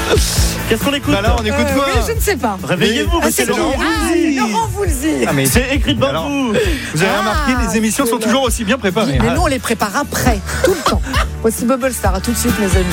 Qu'est-ce qu'on écoute? Bah là, on écoute quoi? Oui, je ne sais pas. Réveillez-vous, C'est qui? Laurent Voulzy. Ah, mais C'est écrit devant alors, vous. vous avez remarqué, les émissions sont toujours aussi bien préparées. Mais nous, on les prépare après, tout le temps. Voici Bubble Star. À tout de suite, mes amis.